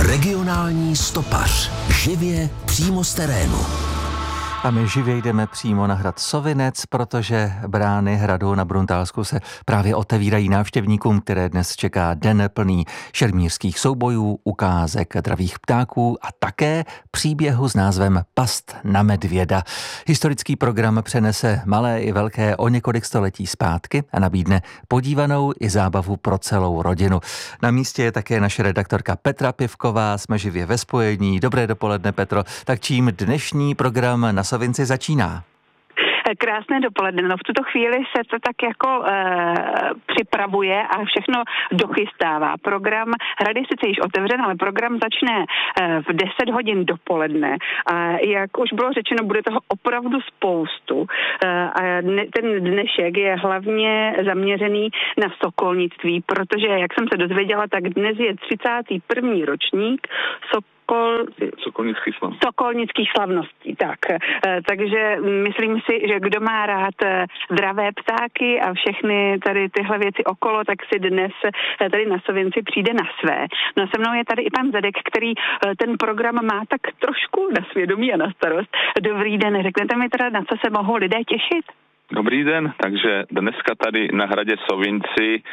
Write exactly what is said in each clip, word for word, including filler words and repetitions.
Regionální stopař. Živě přímo z terénu. A my živě jdeme přímo na hrad Sovinec, protože brány hradu na Bruntálsku se právě otevírají návštěvníkům, které dnes čeká den plný šermířských soubojů, ukázek dravých ptáků a také příběhu s názvem Past na medvěda. Historický program přenese malé i velké o několik století zpátky a nabídne podívanou i zábavu pro celou rodinu. Na místě je také naše redaktorka Petra Pivková, jsme živě ve spojení. Dobré dopoledne, Petro. Tak čím dnešní program na Sovinci začíná? Krásné dopoledne. No v tuto chvíli se to tak jako e, připravuje a všechno dochystává. Program, hrad je sice již otevřen, ale program začne e, v deset hodin dopoledne. A jak už bylo řečeno, bude toho opravdu spoustu. E, a ne, ten dnešek je hlavně zaměřený na sokolnictví, protože, jak jsem se dozvěděla, tak dnes je třicátý první ročník Sokol Sokolnických slavností. Sokolnických slavností, tak. E, takže myslím si, že kdo má rád zdravé ptáky a všechny tady tyhle věci okolo, tak si dnes tady na Sovinci přijde na své. No se mnou je tady i pan Zadek, který ten program má tak trošku na svědomí a na starost. Dobrý den, řeknete mi teda, na co se mohou lidé těšit? Dobrý den, takže dneska tady na hradě Sovinci e,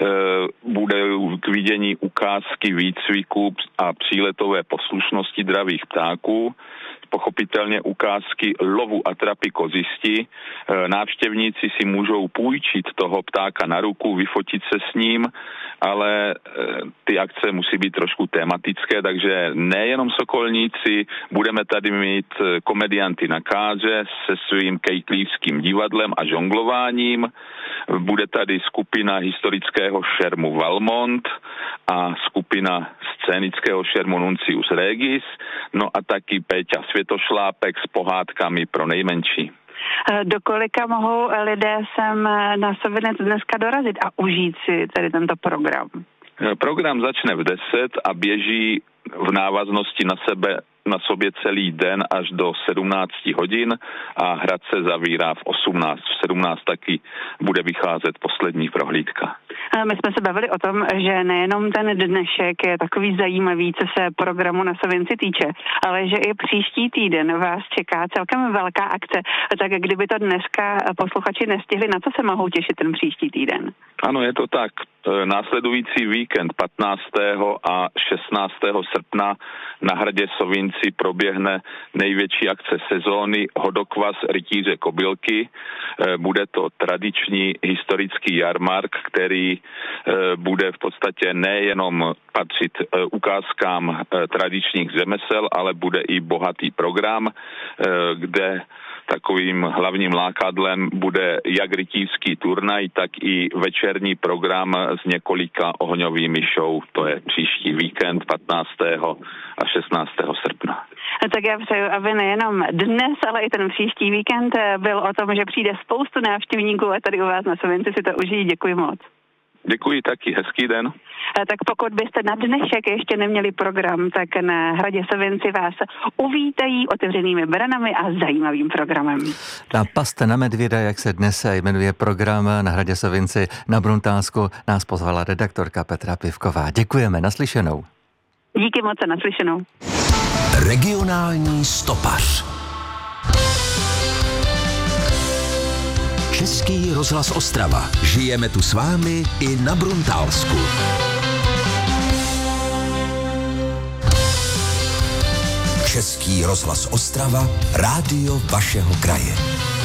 bude k vidění ukázky výcviku a příletové poslušnosti dravých ptáků, pochopitelně ukázky lovu a trapy kozisti. E, návštěvníci si můžou půjčit toho ptáka na ruku, vyfotit se s ním, ale e, ty akce musí být trošku tematické, takže nejenom sokolníci, budeme tady mít komedianty na káře se svým kejklívským divadlem a žonglováním. Bude tady skupina historického šermu Valmont a skupina scénického šermu Nuncius Regis, no a taky Péťa Světošlápek s pohádkami pro nejmenší. Do kolika mohou lidé sem na Sovinec dneska dorazit a užít si tady tento program? Program začne v deset a běží v návaznosti na sebe na sobě celý den až do sedmnáct hodin a hrad se zavírá v osmnáct. V sedmnáct taky bude vycházet poslední prohlídka. My jsme se bavili o tom, že nejenom ten dnešek je takový zajímavý, co se programu na Sovinci týče, ale že i příští týden vás čeká celkem velká akce. Tak kdyby to dneska posluchači nestihli, na co se mohou těšit ten příští týden? Ano, je to tak. Následující víkend patnáctého a šestnáctého srpna na hradě Sovinci proběhne největší akce sezóny Hodokvas rytíře kobylky. Bude to tradiční historický jarmark, který bude v podstatě nejenom patřit ukázkám tradičních řemesel, ale bude i bohatý program, kde takovým hlavním lákadlem bude jak rytířský turnaj, tak i večerní program s několika ohňovými show. To je příští víkend patnáctého a šestnáctého srpna. Tak já přeju, aby nejenom dnes, ale i ten příští víkend byl o tom, že přijde spoustu návštěvníků a tady u vás na Sovinci si to užijí. Děkuji moc. Děkuji taky, hezký den. Tak pokud byste na dnešek ještě neměli program, tak na hradě Sovinci vás uvítají otevřenými branami a zajímavým programem. Na Past na medvěda, jak se dnes jmenuje program na hradě Sovinci na Bruntálsku, nás pozvala redaktorka Petra Pivková. Děkujeme, naslyšenou. Díky moc a naslyšenou. Regionální stopař. Český rozhlas Ostrava. Žijeme tu s vámi i na Bruntálsku. Český rozhlas Ostrava, rádio vašeho kraje.